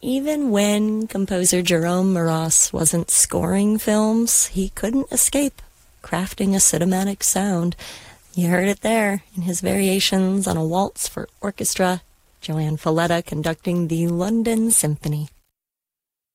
Even when composer Jerome Maras wasn't scoring films, he couldn't escape crafting a cinematic sound. You heard it there in his variations on a waltz for orchestra, Joanne Falletta conducting the London Symphony.